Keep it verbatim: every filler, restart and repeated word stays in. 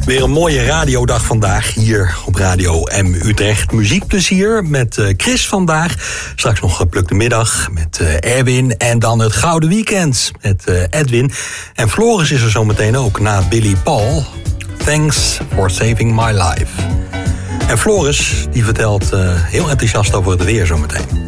Weer een mooie radiodag vandaag hier op Radio M Utrecht. Muziekplezier met uh, Chris vandaag. Straks nog geplukt de middag met uh, Erwin. En dan het Gouden Weekend met uh, Edwin. En Floris is er zo meteen ook na Billy Paul. Thanks for saving my life. En Floris die vertelt uh, heel enthousiast over het weer zo meteen.